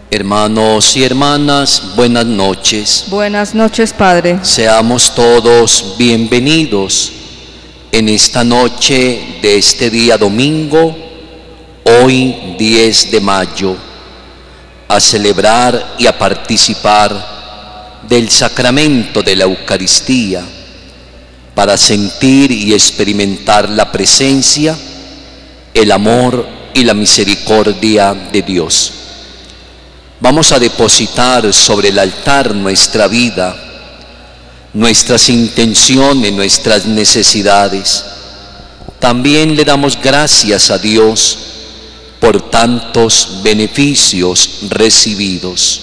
Hermanos y hermanas, buenas noches. Buenas noches, Padre. Seamos todos bienvenidos en esta noche de este día domingo, hoy 10 de mayo, a celebrar y a participar del sacramento de la Eucaristía, para sentir y experimentar la presencia, el amor y la misericordia de Dios. Vamos a depositar sobre el altar nuestra vida, nuestras intenciones, nuestras necesidades. También le damos gracias a Dios por tantos beneficios recibidos.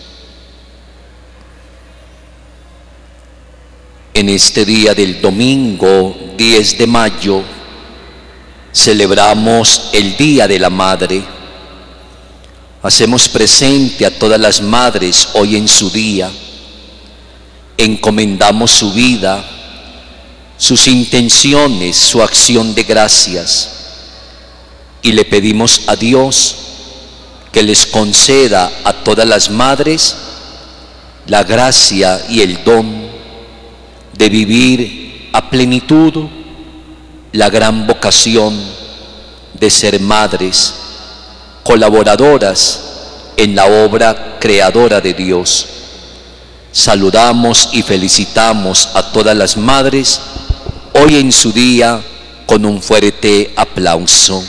En este día del domingo 10 de mayo, celebramos el Día de la Madre. Hacemos presente a todas las madres hoy en su día. Encomendamos su vida, sus intenciones, su acción de gracias. Y le pedimos a Dios que les conceda a todas las madres la gracia y el don de vivir a plenitud la gran vocación de ser madres, colaboradoras en la obra creadora de Dios. Saludamos y felicitamos a todas las madres hoy en su día con un fuerte aplauso.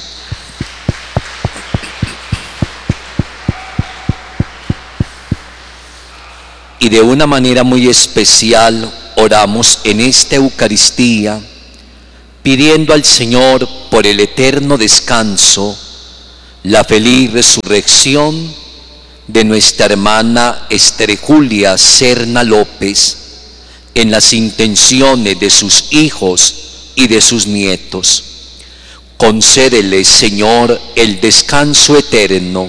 Y de una manera muy especial oramos en esta Eucaristía pidiendo al Señor por el eterno descanso, la feliz resurrección de nuestra hermana Esther Julia Serna López, en las intenciones de sus hijos y de sus nietos. Concédele, Señor, el descanso eterno.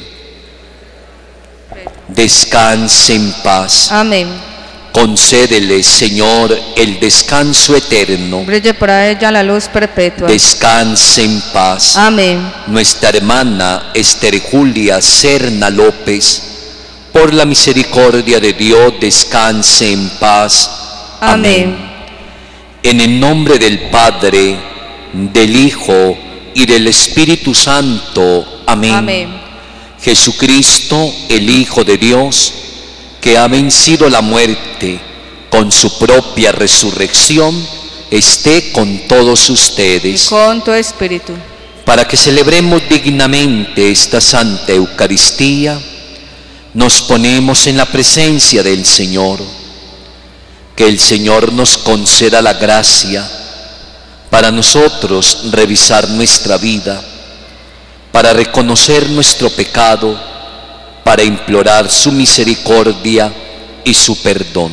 Descanse en paz. Amén. Concédele, Señor, el descanso eterno. Brille para ella la luz perpetua. Descanse en paz. Amén. Nuestra hermana Esther Julia Serna López, por la misericordia de Dios, descanse en paz. Amén. En el nombre del Padre, del Hijo y del Espíritu Santo. Amén. Amén. Jesucristo, el Hijo de Dios, que ha vencido la muerte con su propia resurrección, esté con todos ustedes. Y con tu espíritu. Para que celebremos dignamente esta Santa Eucaristía, nos ponemos en la presencia del Señor. Que el Señor nos conceda la gracia para nosotros revisar nuestra vida, para reconocer nuestro pecado, para implorar su misericordia y su perdón.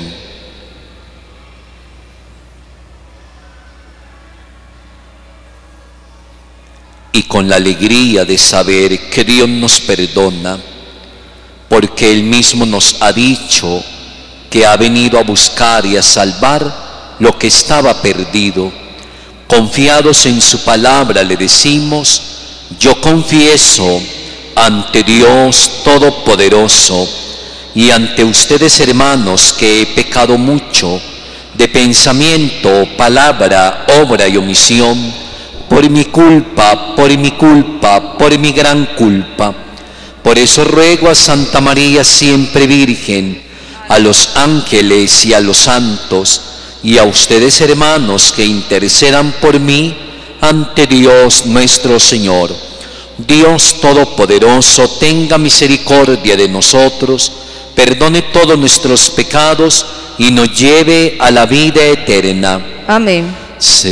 Y con la alegría de saber que Dios nos perdona, porque Él mismo nos ha dicho que ha venido a buscar y a salvar lo que estaba perdido, confiados en su palabra le decimos: yo confieso ante Dios Todopoderoso y ante ustedes, hermanos, que he pecado mucho de pensamiento, palabra, obra y omisión, por mi culpa, por mi gran culpa. Por eso ruego a Santa María siempre Virgen, a los ángeles y a los santos, y a ustedes, hermanos, que intercedan por mí ante Dios nuestro Señor. Dios Todopoderoso, tenga misericordia de nosotros, perdone todos nuestros pecados y nos lleve a la vida eterna. Amén.